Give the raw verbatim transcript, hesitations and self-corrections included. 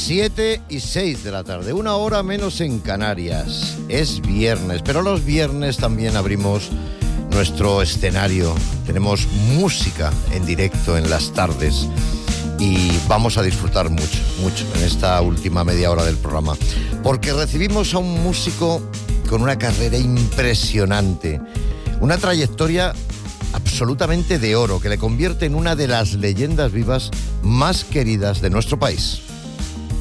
siete y seis de la tarde, una hora menos en Canarias. Es viernes, pero los viernes también abrimos nuestro escenario. Tenemos música en directo en las tardes y vamos a disfrutar mucho, mucho en esta última media hora del programa, porque recibimos a un músico con una carrera impresionante, una trayectoria absolutamente de oro que le convierte en una de las leyendas vivas más queridas de nuestro país.